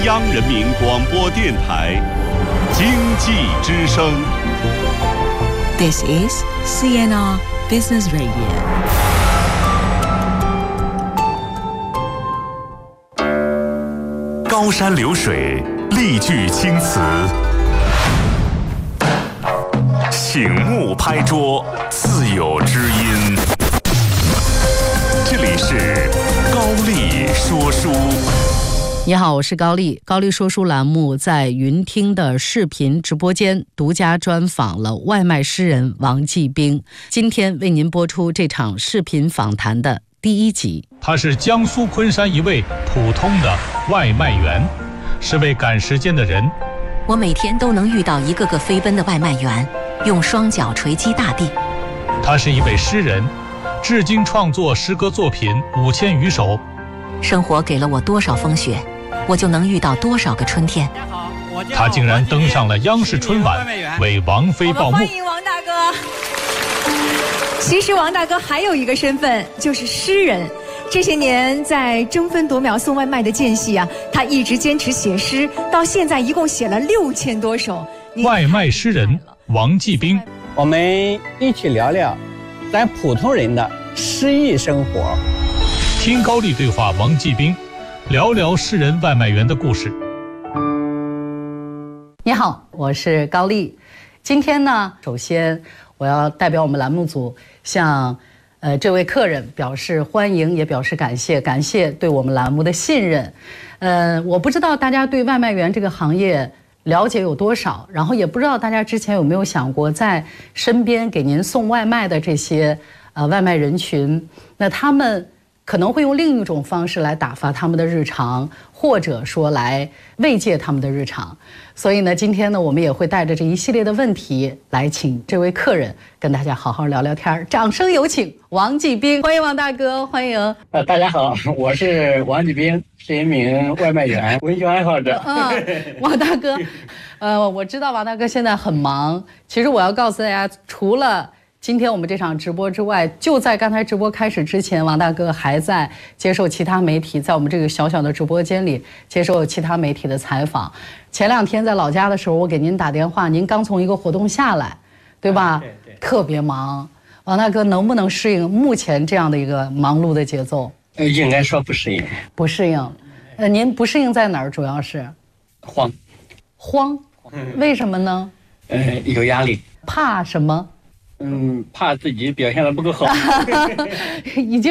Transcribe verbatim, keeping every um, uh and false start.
央人民广播电台经济之声。 This is C N R Business Radio。 高山流水，丽句青词，醒目拍桌，自有知音。这里是高丽说书。 你好，我是高丽。高丽说书栏目在云听的视频直播间独家专访了外卖诗人王继兵，今天为您播出这场视频访谈的第一集。 他是江苏昆山一位普通的外卖员，是位赶时间的人。 我每天都能遇到一个个飞奔的外卖员，用双脚锤击大地。 他是一位诗人，至今创作诗歌作品五千余首。 生活给了我多少风雪，我就能遇到多少个春天。 他竟然登上了央视春晚，为王菲报幕。 欢迎王大哥。其实王大哥还有一个身份，就是诗人。这些年在争分夺秒送外卖的间隙啊，他一直坚持写诗，到现在一共写了六千多首。 外卖诗人王继兵， 我们一起聊聊咱普通人的诗意生活。 听高丽对话王继兵，聊聊诗人外卖员的故事。 你好，我是高丽。今天呢，首先我要代表我们栏目组向呃这位客人表示欢迎，也表示感谢，感谢对我们栏目的信任。呃，我不知道大家对外卖员这个行业了解有多少，然后也不知道大家之前有没有想过，在身边给您送外卖的这些呃外卖人群，那他们可能会用另一种方式来打发他们的日常，或者说来慰藉他们的日常。所以呢，今天呢，我们也会带着这一系列的问题来请这位客人跟大家好好聊聊天。掌声有请王继兵，欢迎王大哥，欢迎。 呃，大家好，我是王继兵，是一名外卖员、文学爱好者。 嗯，王大哥，呃，我知道王大哥现在很忙。其实我要告诉大家，除了今天我们这场直播之外，就在刚才直播开始之前，王大哥还在接受其他媒体，在我们这个小小的直播间里接受其他媒体的采访。前两天在老家的时候，我给您打电话，您刚从一个活动下来，对吧？ 对对， 特别忙。王大哥能不能适应目前这样的一个忙碌的节奏？ 呃，应该说不适应。 不适应。呃，您不适应在哪儿？主要是慌。 慌？为什么呢？ 呃，有压力。 怕什么？ 嗯，怕自己表现得不够好。 已经